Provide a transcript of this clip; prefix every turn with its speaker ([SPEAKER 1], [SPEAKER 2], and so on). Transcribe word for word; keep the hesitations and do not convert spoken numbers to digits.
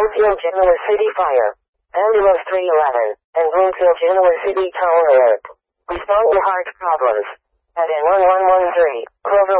[SPEAKER 1] Bloomfield Genoa City Fire. Ambulance three eleven, and Bloomfield Genoa City Tower Alert. Respond to heart problems. At N one one one three, Clover